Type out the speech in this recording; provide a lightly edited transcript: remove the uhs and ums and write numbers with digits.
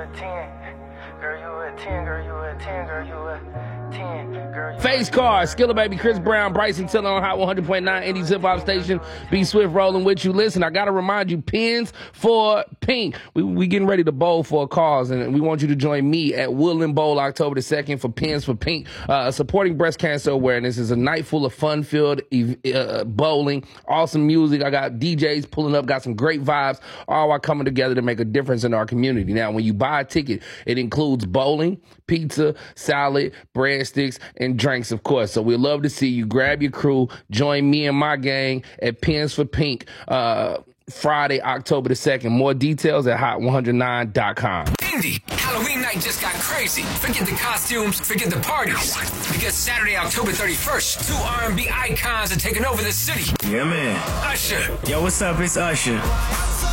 a 10. Girl, you a 10. Girl, you a 10. Girl, you a 10. Girl, you Face Card, Skilla Baby, Chris Brown, Bryson Tiller on Hot 100.9 Indies Hip Hop Station. B Swift rolling with you. Listen, I got to remind you, Pins for Pink. We getting ready to bowl for a cause, and we want you to join me at Woodland Bowl October the 2nd for Pins for Pink. Supporting breast cancer awareness is a night full of fun-filled bowling, awesome music. I got DJs pulling up, got some great vibes, all while coming together to make a difference in our community. Now, when you buy a ticket, it includes bowling, pizza, salad, breadsticks, and drinks, of course. So we'd love to see you. Grab your crew. Join me and my gang at Pins for Pink Friday, October the 2nd. More details at hot109.com. Indy, Halloween night just got crazy. Forget the costumes, forget the parties. Because Saturday, October 31st, 2 R&B icons are taking over the city. Yeah, man. Usher. Yo, what's up? It's Usher.